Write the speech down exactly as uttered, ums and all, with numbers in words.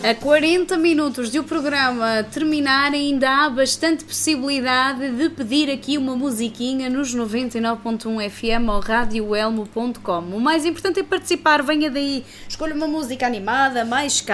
A quarenta minutos de o programa terminar, ainda há bastante possibilidade de pedir aqui uma musiquinha nos noventa e nove ponto um F M ou rádio elmo ponto com. O mais importante é participar, venha daí, escolha uma música animada, mais